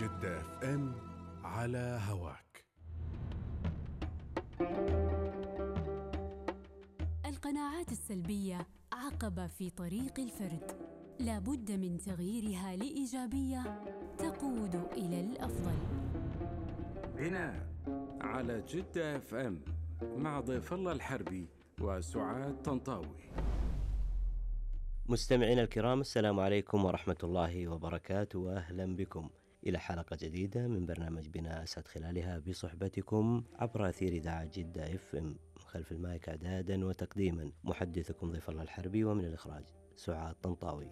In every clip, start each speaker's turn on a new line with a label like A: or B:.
A: جدة اف ام على هواك.
B: القناعات السلبية عقبة في طريق الفرد، لا بد من تغييرها لإيجابية تقود إلى الأفضل.
C: بناء على جدة اف ام مع ضيف الله الحربي وسعاد طنطاوي.
D: مستمعينا الكرام، السلام عليكم ورحمة الله وبركاته، وأهلا بكم إلى حلقة جديدة من برنامج بناء أسعد خلالها بصحبتكم عبر أثير إذاعة جدة اف ام. خلف المايك إعدادا وتقديما محدثكم ضيف الله الحربي، ومن الإخراج سعاد طنطاوي.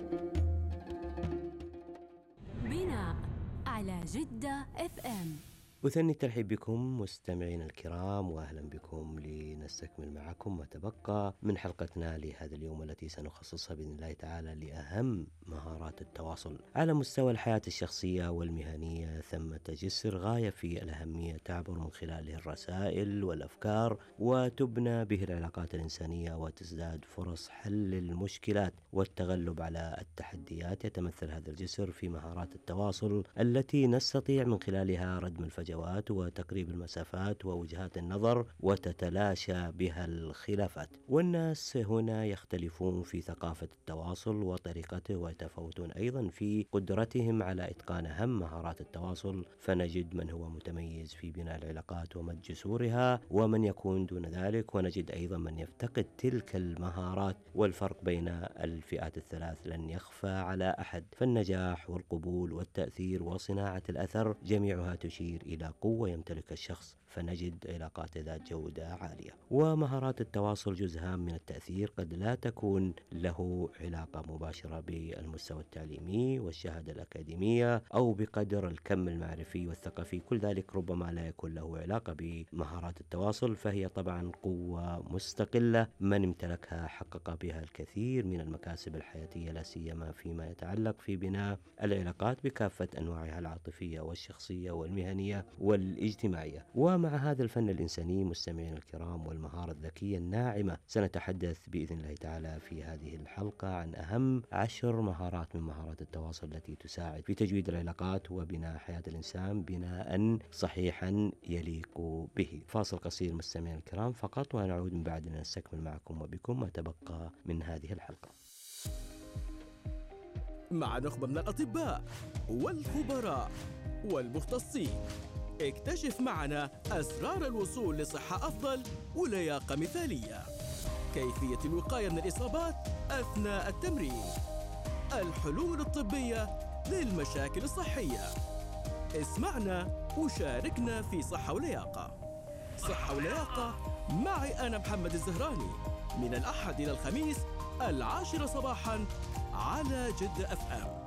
B: بناء على جدة اف ام.
D: أثني الترحيب بكم مستمعين الكرام، وأهلا بكم لنستكمل معكم ما تبقى من حلقتنا لهذا اليوم التي سنخصصها بإذن الله تعالى لأهم مهارات التواصل على مستوى الحياة الشخصية والمهنية. ثمة جسر غاية في الأهمية تعبر من خلاله الرسائل والأفكار، وتبنى به العلاقات الإنسانية، وتزداد فرص حل المشكلات والتغلب على التحديات. يتمثل هذا الجسر في مهارات التواصل التي نستطيع من خلالها ردم الفجوات وتقريب المسافات ووجهات النظر، وتتلاشى بها الخلافات. والناس هنا يختلفون في ثقافة التواصل وطريقته، ويتفاوتون أيضا في قدرتهم على إتقان أهم مهارات التواصل. فنجد من هو متميز في بناء العلاقات ومد جسورها، ومن يكون دون ذلك، ونجد أيضا من يفتقد تلك المهارات. والفرق بين الفئات الثلاث لن يخفى على أحد، فالنجاح والقبول والتأثير وصناعة الأثر جميعها تشير إلى قوة يمتلك الشخص، فنجد علاقات ذات جودة عالية. ومهارات التواصل جزء هام من التأثير، قد لا تكون له علاقة مباشرة بالمستوى التعليمي والشهادة الأكاديمية أو بقدر الكم المعرفي والثقافي، كل ذلك ربما لا يكون له علاقة بمهارات التواصل، فهي طبعا قوة مستقلة من امتلكها حقق بها الكثير من المكاسب الحياتية، لا سيما فيما يتعلق في بناء العلاقات بكافة أنواعها العاطفية والشخصية والمهنية والاجتماعية. ومع هذا الفن الإنساني مستمعين الكرام والمهارة الذكية الناعمة، سنتحدث بإذن الله تعالى في هذه الحلقة عن أهم 10 مهارات من مهارات التواصل التي تساعد في تجويد العلاقات وبناء حياة الإنسان بناء صحيحا يليق به. فاصل قصير مستمعين الكرام فقط، ونعود من بعد نستكمل معكم وبكم ما تبقى من هذه الحلقة.
E: مع نخبة من الأطباء والخبراء والمختصين، اكتشف معنا أسرار الوصول لصحة أفضل ولياقة مثالية، كيفية الوقاية من الإصابات أثناء التمرين، الحلول الطبية للمشاكل الصحية. اسمعنا وشاركنا في صحة ولياقة. صحة ولياقة معي أنا محمد الزهراني، من الأحد إلى الخميس 10 صباحا على جدة اف ام.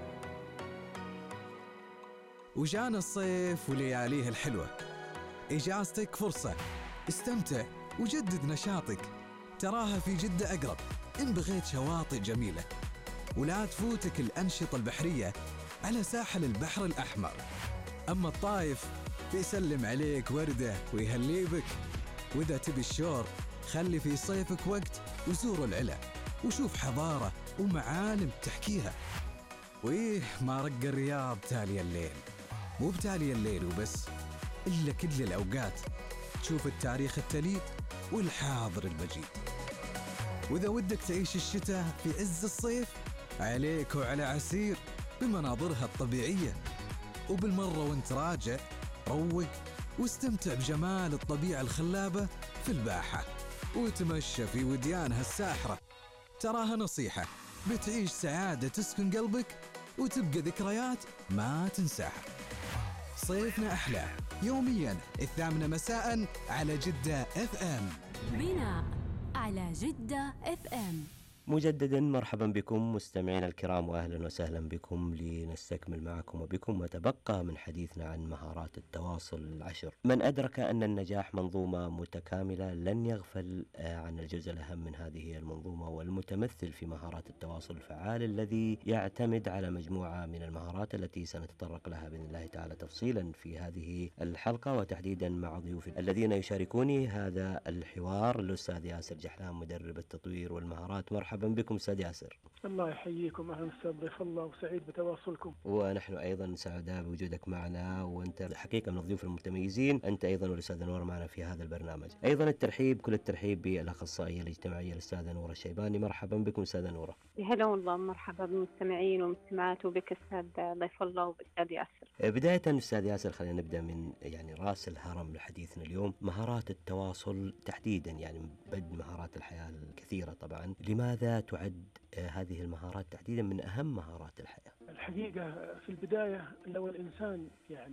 F: وجانا الصيف ولياليه الحلوة، إجازتك فرصة، استمتع وجدد نشاطك، تراها في جدة أقرب إن بغيت شواطئ جميلة. ولا تفوتك الأنشطة البحرية على ساحل البحر الأحمر. أما الطايف بيسلم عليك وردة ويهلي بك. وإذا تبي الشور خلي في صيفك وقت وزور العلا وشوف حضارة ومعالم تحكيها. وإيه ما رق الرياض تالي الليل، مو بتالي الليل وبس، إلا كل الأوقات تشوف التاريخ التليد والحاضر المجيد. وإذا ودك تعيش الشتاء في عز الصيف، عليك وعلى عسير بمناظرها الطبيعية. وبالمرة وانت راجع روق واستمتع بجمال الطبيعة الخلابة في الباحة، وتمشى في وديانها الساحرة. تراها نصيحة بتعيش سعادة تسكن قلبك وتبقى ذكريات ما تنساها. صيفنا أحلى يوميا 8 مساء على جدة اف ام.
B: بناء على جدة اف ام.
D: مجددا مرحبا بكم مستمعينا الكرام، واهلا وسهلا بكم لنستكمل معكم وبكم ما تبقى من حديثنا عن مهارات التواصل 10. من أدرك أن النجاح منظومة متكاملة لن يغفل عن الجزء الأهم من هذه المنظومة، والمتمثل في مهارات التواصل الفعال الذي يعتمد على مجموعة من المهارات التي سنتطرق لها بإذن الله تعالى تفصيلا في هذه الحلقة، وتحديدا مع ضيوف الذين يشاركوني هذا الحوار. الأستاذ ياسر جحلان مدرب التطوير والمهارات، مرحبا مرحبا بكم أستاذ ياسر.
G: الله يحييكم، أهلا أستاذ ضيف الله، وسعيد بتواصلكم.
D: ونحن أيضا سعداء بوجودك معنا، وأنت الحقيقة من الضيوف المتميزين، أنت أيضا والأستاذة نورة معنا في هذا البرنامج. أيضا كل الترحيب بالأخصائية الاجتماعية الأستاذة نورة الشيباني. مرحبا بكم أستاذة نورة.
H: هلا والله، مرحبا بالمستمعين والمستمعات، وبك أستاذ ضيف الله وبالأستاذ ياسر.
D: بداية أستاذ ياسر، خلينا نبدأ من رأس الهرم لحديثنا اليوم، مهارات التواصل تحديدا، بد مهارات الحياة الكثيرة طبعا. لماذا تعد هذه المهارات تحديدا من أهم مهارات الحياة؟
G: الحقيقة في البداية لو الإنسان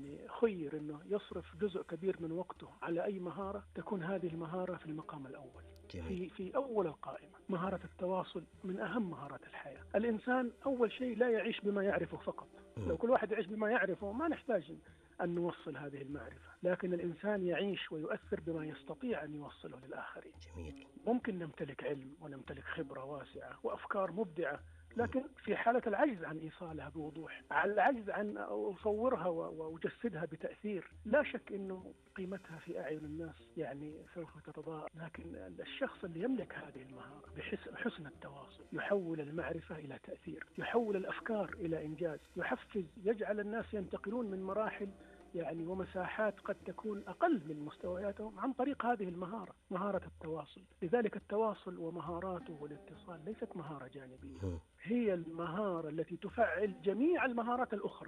G: خير أنه يصرف جزء كبير من وقته على أي مهارة، تكون هذه المهارة في المقام الأول.
D: جميل.
G: في أول القائمة مهارة التواصل من أهم مهارات الحياة. الإنسان أول شيء لا يعيش بما يعرفه فقط. لو كل واحد يعيش بما يعرفه ما نحتاج أن نوصل هذه المعرفة، لكن الإنسان يعيش ويؤثر بما يستطيع أن يوصله للآخرين.
D: جميل.
G: ممكن نمتلك علم ونمتلك خبرة واسعة وأفكار مبدعة، لكن في حالة العجز عن إيصالها بوضوح، على العجز عن أصورها وأجسدها بتأثير، لا شك أنه قيمتها في أعين الناس سوف تتضاءل. لكن الشخص اللي يملك هذه المهارة بحسن التواصل يحول المعرفة إلى تأثير، يحول الأفكار إلى إنجاز، يحفز، يجعل الناس ينتقلون من مراحل ومساحات قد تكون أقل من مستوياتهم عن طريق هذه المهارة، مهارة التواصل. لذلك التواصل ومهاراته والاتصال ليست مهارة جانبية، هي المهارة التي تفعل جميع المهارات الأخرى.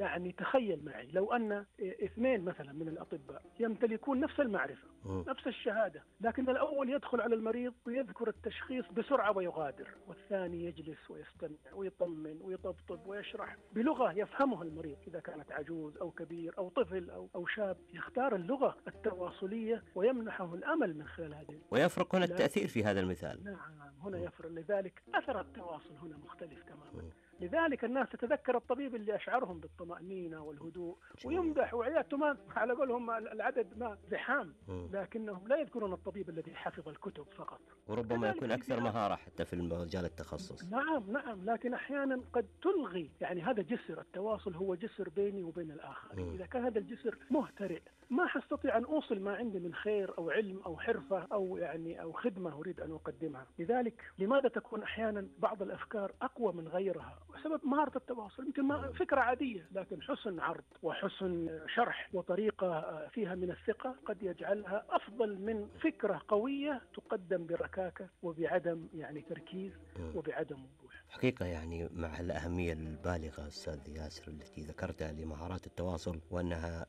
G: تخيل معي لو أن اثنين مثلا من الأطباء يمتلكون نفس المعرفة، نفس الشهادة، لكن الأول يدخل على المريض ويذكر التشخيص بسرعة ويغادر، والثاني يجلس ويستمع ويطمن ويطبطب ويشرح بلغة يفهمها المريض، إذا كانت عجوز أو كبير أو طفل أو شاب، يختار اللغة التواصلية ويمنحه الأمل من خلال هذه.
D: ويفرق هنا التأثير في هذا المثال.
G: نعم، هنا يفرق. لذلك أثر التواصل هنا مختلف تماما. لذلك الناس تتذكر الطبيب اللي أشعرهم بالطمأنينة والهدوء ويمدح، وعيادته ما على قولهم العدد ما زحام، لكنهم لا يذكرون الطبيب الذي حفظ الكتب فقط،
D: وربما يكون أكثر مهارة حتى في مجال التخصص.
G: نعم، لكن أحيانا قد تلغي. هذا جسر التواصل، هو جسر بيني وبين الآخرين. إذا كان هذا الجسر مهترئ ما حستطيع أن أوصل ما عندي من خير أو علم أو حرفة أو خدمة أريد أن أقدمها. لذلك لماذا تكون أحيانا بعض الأفكار أقوى من غيرها؟ بسبب مهارة التواصل. يمكن فكرة عادية، لكن حسن عرض وحسن شرح وطريقة فيها من الثقة قد يجعلها أفضل من فكرة قوية تقدم بركاكة وبعدم تركيز وبعدم وضوح.
D: حقيقة مع الأهمية البالغة أستاذ ياسر التي ذكرتها لمهارات التواصل، وأنها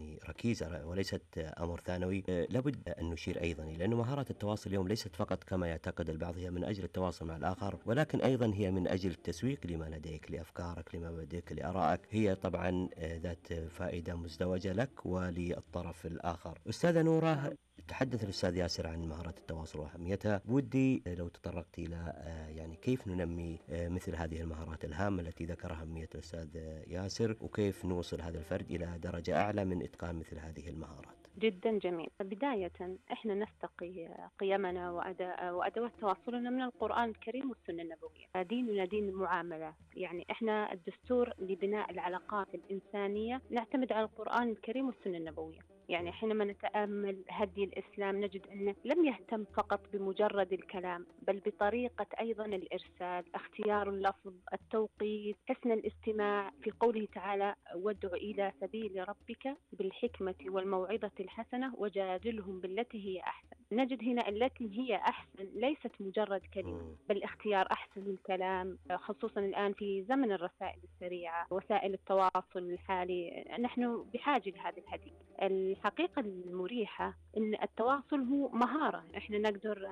D: ركيزة وليست أمر ثانوي، لابد أن نشير أيضا إلى أن مهارات التواصل اليوم ليست فقط كما يعتقد البعض هي من أجل التواصل مع الآخر، ولكن أيضا هي من أجل التسويق لما لديك، لأفكارك، لمبادئك، لآرائك. هي طبعا ذات فائدة مزدوجة لك وللطرف الآخر. أستاذة نورة، تحدث الأستاذ ياسر عن مهارات التواصل وأهميتها. ودي لو تطرقت إلى كيف ننمي مثل هذه المهارات الهامة التي ذكرها أهمية الأستاذ ياسر، وكيف نوصل هذا الفرد إلى درجة أعلى من إتقان مثل هذه المهارات.
H: جدا جميل. بداية احنا نستقي قيمنا وأدوات تواصلنا من القرآن الكريم والسنة النبوية. ديننا دين المعاملة، احنا الدستور لبناء العلاقات الإنسانية نعتمد على القرآن الكريم والسنة النبوية. حينما نتأمل هدي الإسلام نجد أنه لم يهتم فقط بمجرد الكلام، بل بطريقة أيضا الإرسال، اختيار اللفظ، التوقيت، حسن الاستماع. في قوله تعالى: وادع إلى سبيل ربك بالحكمة والموعظة الحسنة وجادلهم بالتي هي أحسن. نجد هنا التي هي أحسن ليست مجرد كلمة، بل اختيار أحسن الكلام، خصوصا الآن في زمن الرسائل السريعة، وسائل التواصل الحالي نحن بحاجة لهذا الحديث. الحقيقة المريحة أن التواصل هو مهارة إحنا نقدر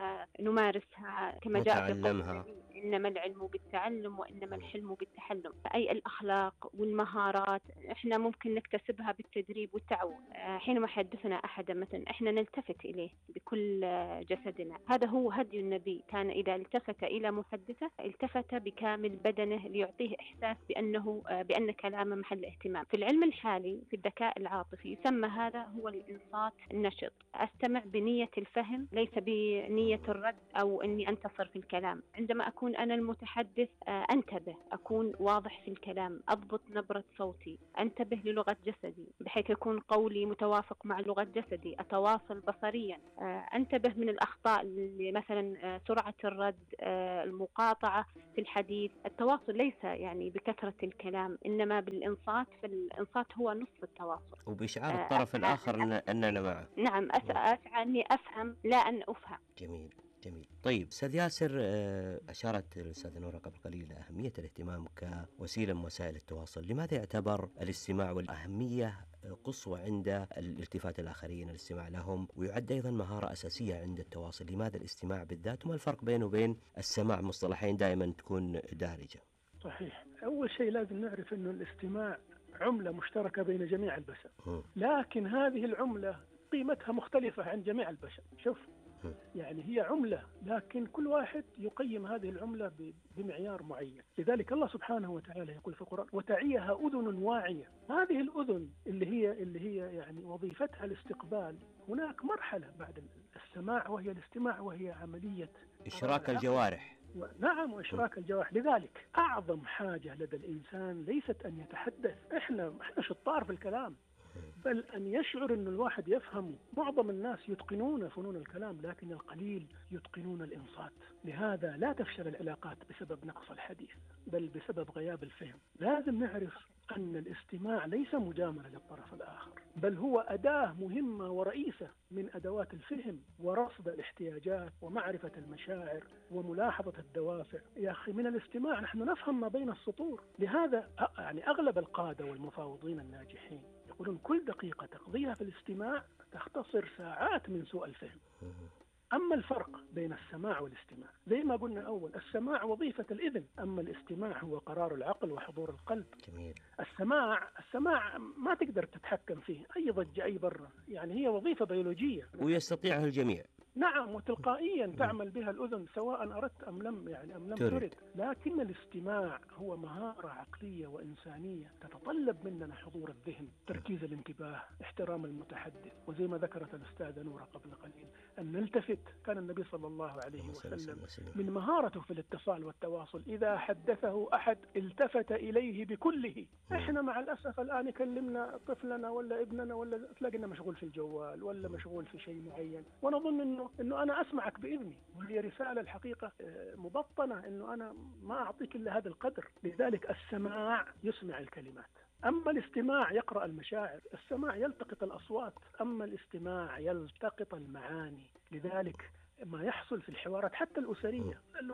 H: نمارسها كما جاء في قوله: إنما العلم بالتعلم وإنما الحلم بالتحلم. أي الأخلاق والمهارات إحنا ممكن نكتسبها بالتدريب والتعود. حينما حدثنا أحد مثلا إحنا نلتفت إليه بكل جسدنا. هذا هو هدي النبي، كان إذا التفت إلى محدثه التفت بكامل بدنه ليعطيه إحساس بأن كلامه محل اهتمام. في العلم الحالي في الذكاء العاطفي يسمى هذا هو الإنصات النشط. أستمع بنية الفهم ليس بنية الرد أو أني أنتصر في الكلام. عندما أكون أنا المتحدث أنتبه، أكون واضح في الكلام، أضبط نبرة صوتي، أنتبه للغة جسدي بحيث يكون قولي متوافق مع لغة جسدي، أتواصل بصريا، أنتبه من الأخطاء اللي مثلا سرعة الرد، المقاطعة في الحديث. التواصل ليس يعني بكثرة الكلام إنما بالإنصات، فالإنصات هو نصف التواصل،
D: وبإشعار الطرف الآخر أننا معه.
H: نعم، أسعى أني أفهم لا أن أفهم.
D: جميل جميل. طيب أستاذ ياسر، أشارت الأستاذة نورة قبل قليل لأهمية الاهتمام كوسيلة من وسائل التواصل. لماذا يعتبر الاستماع والأهمية قصوى عند الالتفات الآخرين، الاستماع لهم، ويعد أيضا مهارة أساسية عند التواصل؟ لماذا الاستماع بالذات، وما الفرق بينه وبين السماع؟ مصطلحين دائما تكون دارجة.
G: صحيح. أول شيء لازم نعرف أنه الاستماع عملة مشتركة بين جميع البشر، لكن هذه العملة قيمتها مختلفة عن جميع البشر. شوف، يعني هي عملة لكن كل واحد يقيم هذه العملة بمعيار معين. لذلك الله سبحانه وتعالى يقول في القرآن: وتعيها أذن واعية. هذه الأذن اللي هي يعني وظيفتها الاستقبال. هناك مرحلة بعد السماع وهي الاستماع، وهي عملية
D: إشراك الجوارح.
G: نعم، وإشراك الجوارح. لذلك أعظم حاجة لدى الإنسان ليست أن يتحدث، إحنا شطار في الكلام، بل أن يشعر أن الواحد يفهم. معظم الناس يتقنون فنون الكلام لكن القليل يتقنون الإنصات. لهذا لا تفشل العلاقات بسبب نقص الحديث، بل بسبب غياب الفهم. لازم نعرف أن الاستماع ليس مجاملة للطرف الآخر، بل هو أداة مهمة ورئيسة من أدوات الفهم ورصد الاحتياجات ومعرفة المشاعر وملاحظة الدوافع. يا أخي، من الاستماع نحن نفهم ما بين السطور. لهذا يعني أغلب القادة والمفاوضين الناجحين يقولون كل دقيقة تقضيها في الاستماع تختصر ساعات من سوء الفهم. أما الفرق بين السماع والاستماع، زي ما قلنا أول، السماع وظيفة الإذن، أما الاستماع هو قرار العقل وحضور القلب.
D: جميل.
G: السماع ما تقدر تتحكم فيه، أي ضجة أي برة، يعني هي وظيفة بيولوجية
D: ويستطيعها الجميع.
G: نعم، وتلقائيا تعمل بها الأذن سواء أردت أم لم ترد. لكن الاستماع هو مهارة عقلية وإنسانية تتطلب مننا حضور الذهن، تركيز الانتباه، احترام المتحدث. وزي ما ذكرت الأستاذة نورة قبل قليل أن نلتفت. كان النبي صلى الله عليه وسلم من مهارته في الاتصال والتواصل إذا حدثه أحد التفت إليه بكله. إحنا مع الأسف الآن يكلمنا طفلنا ولا ابننا ولا تلاقينا مشغول في الجوال ولا مشغول في شيء معين، ونظن إنه أنا أسمعك بإذني، وهي رسالة الحقيقة مبطنة إنه أنا ما أعطيك إلا هذا القدر. لذلك السماع يسمع الكلمات، أما الاستماع يقرأ المشاعر. السماع يلتقط الأصوات، أما الاستماع يلتقط المعاني. لذلك ما يحصل في الحوارات حتى الأسرية